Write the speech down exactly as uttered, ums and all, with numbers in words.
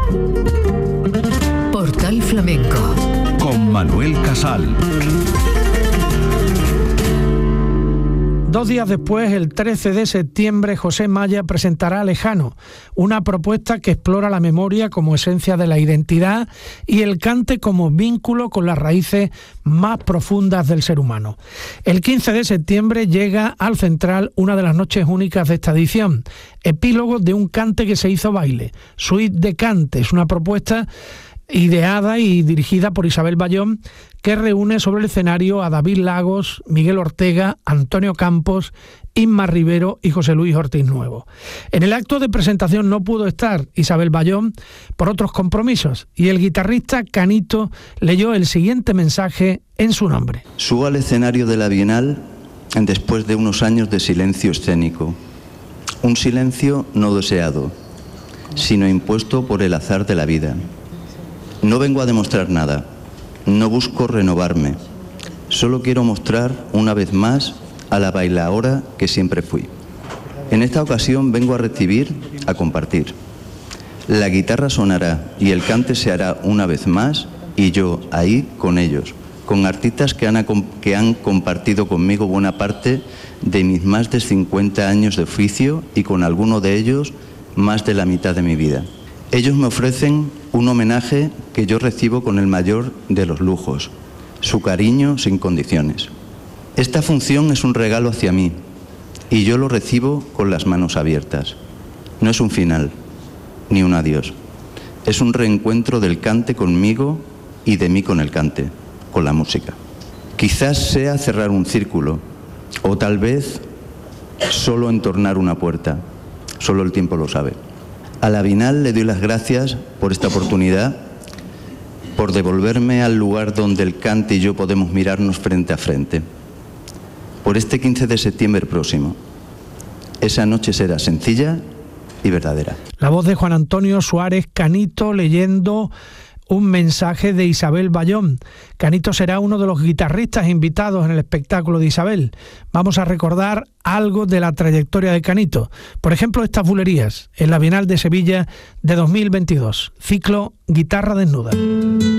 Portal Flamenco con Manuel Casal. Dos días después, el trece de septiembre, José Maya presentará Lejano, una propuesta que explora la memoria como esencia de la identidad y el cante como vínculo con las raíces más profundas del ser humano. El quince de septiembre llega al Central una de las noches únicas de esta edición, epílogo de un cante que se hizo baile, Suite de Cantes, una propuesta ideada y dirigida por Isabel Bayón, que reúne sobre el escenario a David Lagos, Miguel Ortega, Antonio Campos, Inma Rivero y José Luis Ortiz Nuevo. En el acto de presentación no pudo estar Isabel Bayón por otros compromisos y el guitarrista Canito leyó el siguiente mensaje en su nombre. Subo al escenario de la Bienal después de unos años de silencio escénico. Un silencio no deseado, sino impuesto por el azar de la vida. No vengo a demostrar nada, no busco renovarme, solo quiero mostrar una vez más a la bailaora que siempre fui. En esta ocasión vengo a recibir, a compartir. La guitarra sonará y el cante se hará una vez más y yo ahí con ellos, con artistas que han, que han compartido conmigo buena parte de mis más de cincuenta años de oficio y con alguno de ellos más de la mitad de mi vida. Ellos me ofrecen un homenaje que yo recibo con el mayor de los lujos, su cariño sin condiciones. Esta función es un regalo hacia mí y yo lo recibo con las manos abiertas. No es un final, ni un adiós. Es un reencuentro del cante conmigo y de mí con el cante, con la música. Quizás sea cerrar un círculo o tal vez solo entornar una puerta. Solo el tiempo lo sabe. A la Bienal le doy las gracias por esta oportunidad, por devolverme al lugar donde el cante y yo podemos mirarnos frente a frente. Por este quince de septiembre próximo. Esa noche será sencilla y verdadera. La voz de Juan Antonio Suárez Canito leyendo un mensaje de Isabel Bayón. Canito será uno de los guitarristas invitados en el espectáculo de Isabel. Vamos a recordar algo de la trayectoria de Canito. Por ejemplo, estas bulerías en la Bienal de Sevilla de dos mil veintidós. Ciclo Guitarra Desnuda.